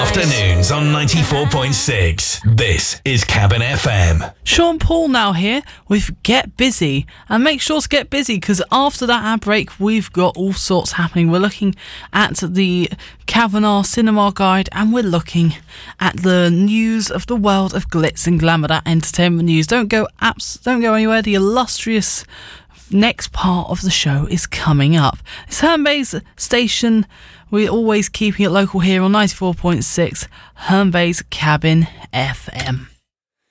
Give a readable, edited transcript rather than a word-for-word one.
Afternoons on 94.6. This is Cabin FM. Sean Paul now here with Get Busy. And make sure to get busy because after that ad break, we've got all sorts happening. We're looking at the Kavanagh Cinema Guide and we're looking at the news of the world of glitz and glamour, that entertainment news. Don't go anywhere. The illustrious next part of the show is coming up. It's Herne Bay's station. We're always keeping it local here on 94.6 Herne Bay's Cabin FM.